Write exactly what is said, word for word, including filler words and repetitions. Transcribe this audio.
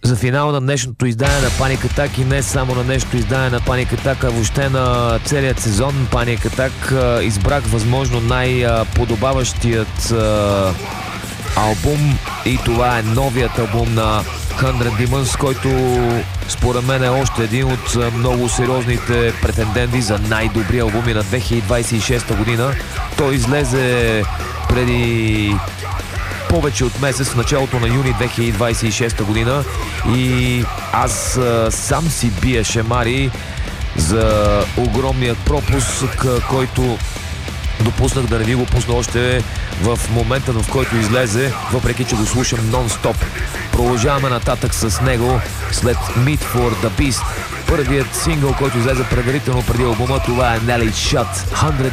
за финал на днешното издание на Panic Attack и не само на днешното издание на Panic Attack, а въобще на целият сезон Panic Attack, избрах възможно най-подобаващият албум и това е новият албум на Hundred Demons, който според мен е още един от много сериозните претенденти за най-добри албуми на две хиляди двадесет и шеста година. Той излезе преди повече от месец, в началото на юни две хиляди двадесет и шеста година, и аз а, сам си бия шемари за огромният пропуск, който допуснах да не ви го пусна още в момента, в който излезе, въпреки че го слушам нон-стоп. Продължаваме нататък с него след Meat for the Beast. Първият сингъл, който излезе предварително преди албума, това е Nelly Shut.